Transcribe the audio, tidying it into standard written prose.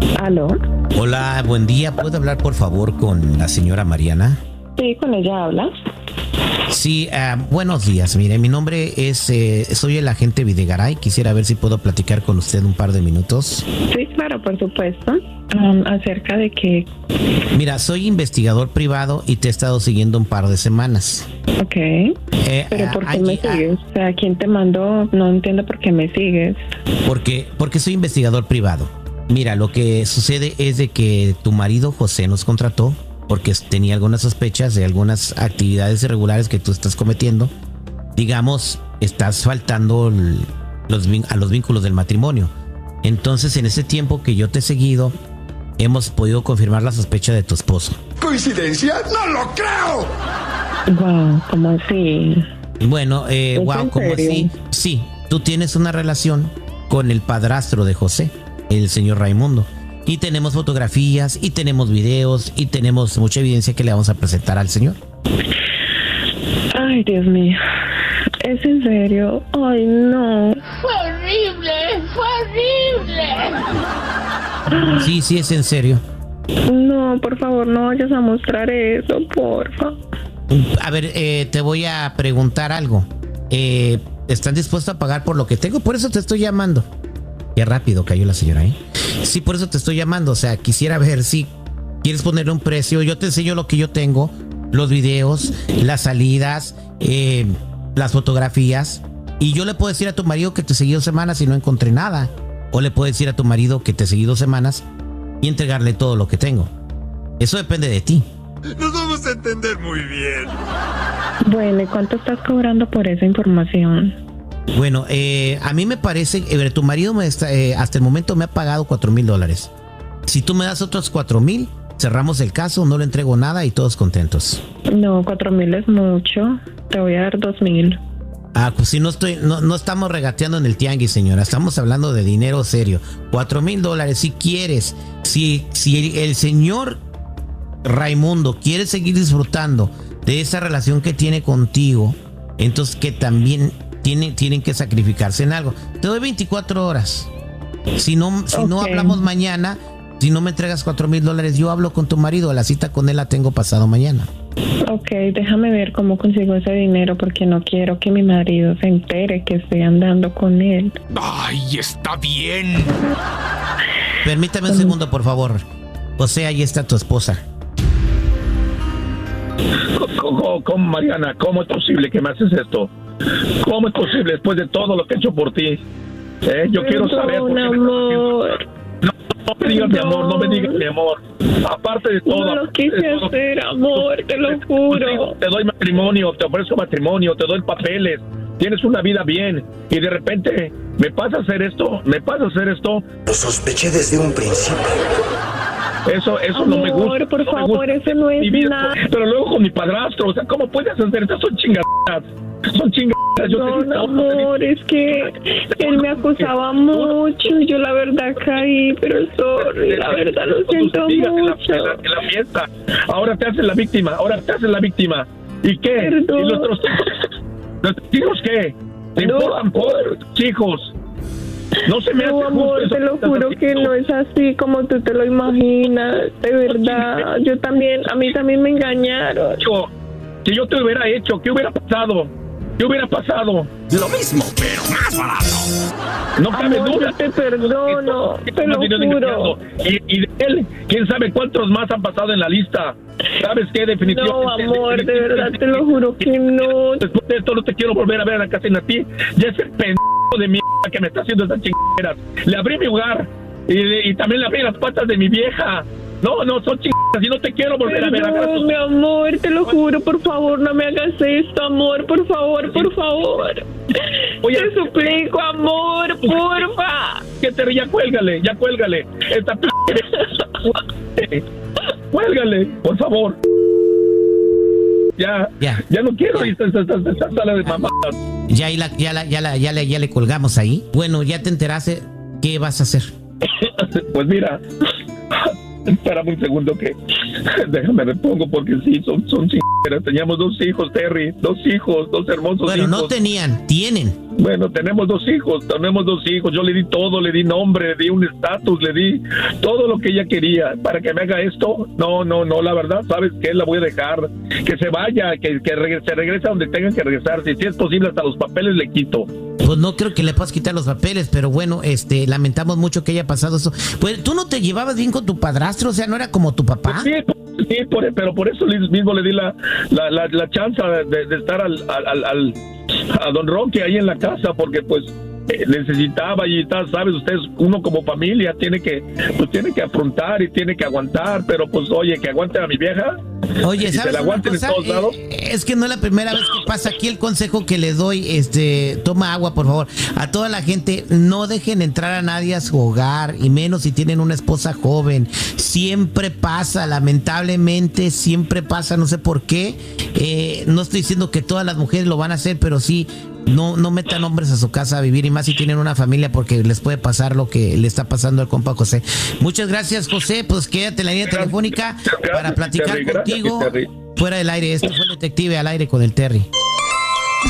¿Aló? Hola, buen día. ¿Puedo hablar, por favor, con la señora Mariana? Sí, con ella hablas. Sí, buenos días. Mire, mi nombre es, soy el agente Videgaray. Quisiera ver si puedo platicar con usted un par de minutos. Sí, claro, por supuesto. ¿Acerca de qué? Mira, soy investigador privado y te he estado siguiendo un par de semanas. Ok. ¿Pero por qué me sigues? O sea, ¿quién te mandó? No entiendo por qué me sigues. Porque soy investigador privado. Mira, lo que sucede es de que tu marido José nos contrató porque tenía algunas sospechas de algunas actividades irregulares que tú estás cometiendo. Digamos, estás faltando a los vínculos del matrimonio. Entonces, en ese tiempo que yo te he seguido, hemos podido confirmar la sospecha de tu esposo. ¿Coincidencia? ¡No lo creo! Wow, ¿cómo así? Bueno, wow, ¿cómo así? Sí, tú tienes una relación con el padrastro de José, el señor Raimundo. Y tenemos fotografías, y tenemos videos, y tenemos mucha evidencia que le vamos a presentar al señor. Ay, Dios mío. ¿Es en serio? Ay, no. ¡Fue horrible! ¡Fue horrible! Sí, es en serio. No, por favor, no vayas a mostrar eso, porfa. A ver, te voy a preguntar algo. ¿Estás dispuesto a pagar por lo que tengo? Por eso te estoy llamando. Qué rápido cayó la señora, ¿eh? Sí, por eso te estoy llamando. O sea, quisiera ver si quieres poner un precio. Yo te enseño lo que yo tengo, los videos, las salidas, las fotografías. Y yo le puedo decir a tu marido que te seguí 2 semanas y no encontré nada. O le puedo decir a tu marido que te seguí 2 semanas y entregarle todo lo que tengo. Eso depende de ti. Nos vamos a entender muy bien. Bueno, ¿y cuánto estás cobrando por esa información? Bueno, a mí me parece, tu marido hasta el momento me ha pagado $4,000. Si tú me das otros 4,000, cerramos el caso, no le entrego nada y todos contentos. No, 4,000 es mucho. Te voy a dar 2,000. Pues si no estamos regateando en el tianguis, señora. Estamos hablando de dinero serio. $4,000, si quieres. Si el señor Raimundo quiere seguir disfrutando de esa relación que tiene contigo, entonces que también tienen que sacrificarse en algo. Te doy 24 horas. Si no hablamos mañana, si no me entregas $4,000, yo hablo con tu marido. La cita con él la tengo pasado mañana. Ok, déjame ver cómo consigo ese dinero porque no quiero que mi marido se entere que estoy andando con él. ¡Ay, está bien! Permítame un segundo, por favor. José, ahí está tu esposa. ¿Cómo, Mariana? ¿Cómo es posible que me haces esto? ¿Cómo es posible después de todo lo que he hecho por ti? Yo quiero saber por qué amor. No me digas mi amor, no me digas mi amor. Aparte de todo. No lo quise hacer, amor, te lo juro. Te doy matrimonio, te ofrezco matrimonio, te doy papeles. Tienes una vida bien. Y de repente, ¿me pasa a hacer esto? Lo sospeché desde un principio. Eso amor, no me gusta. Por favor, eso no es nada. Pero luego con mi padrastro, o sea, ¿cómo puedes hacer esto? Son chingadas. No, amor, es que él me acusaba mucho y yo la verdad caí, pero sorry, la verdad lo siento mucho. En la fiesta. Ahora te haces la víctima. ¿Y qué? Perdón. ¿Y nuestros hijos qué? ¿Te importan por hijos? No se me hace justo amor, eso te lo juro que no es así como tú te lo imaginas, de verdad. A mí también me engañaron. Si yo te hubiera hecho, ¿qué hubiera pasado? Lo mismo, pero más barato. No cabe amor, duda. yo te perdono, te lo juro. Y de él, quién sabe cuántos más han pasado en la lista. ¿Sabes qué? Definitivamente. No, amor, de verdad te lo juro que no. Después de esto no te quiero volver a ver a la casa en a ti. Ya ese pendejo de mierda que me está haciendo esas chingaderas. Le abrí mi hogar y también le abrí las patas de mi vieja. No, son chingaderas y no te quiero volver a ver. No, mi amor, te lo juro, por favor, no me hagas esto, amor, por favor. Oye, te suplico, amor, porfa. Ya cuélgale. Esta cuélgale, por favor. Ya no quiero esta sala de mamadas. Ya le colgamos ahí. Bueno, ya te enteraste. ¿Qué vas a hacer? Pues mira, espérame un segundo que déjame me pongo porque sí, son chingaderas. Teníamos 2 hijos, Terry, 2 hijos, 2 hermosos hijos. Bueno, no tenían, tienen. Bueno, tenemos dos hijos. Yo le di todo, le di nombre, le di un estatus, le di todo lo que ella quería. Para que me haga esto, no, la verdad, ¿sabes qué? La voy a dejar. Que se vaya, que se regrese a donde tengan que regresar. Si es posible, hasta los papeles le quito. Pues no creo que le puedas quitar los papeles, pero bueno, lamentamos mucho que haya pasado eso. Pues, ¿tú no te llevabas bien con tu padrastro? O sea, ¿no era como tu papá? Sí, pero por eso mismo le di la chance de estar a don Roque ahí en la casa, porque pues necesitaba y tal, sabes, ustedes, uno como familia tiene que afrontar y tiene que aguantar, pero pues oye, que aguante a mi vieja. Oye, ¿sabes la aguanten en todos lados? Es que no es la primera vez que pasa. Aquí el consejo que le doy, toma agua, por favor. A toda la gente, no dejen entrar a nadie a su hogar, y menos si tienen una esposa joven. Siempre pasa, lamentablemente, siempre pasa, no sé por qué. No estoy diciendo que todas las mujeres lo van a hacer, pero sí, no metan hombres a su casa a vivir, y más si tienen una familia, porque les puede pasar lo que le está pasando al compa José. Muchas gracias, José. Pues quédate en la línea telefónica para platicar contigo fuera del aire. Esto fue el Detective al Aire con el Terry.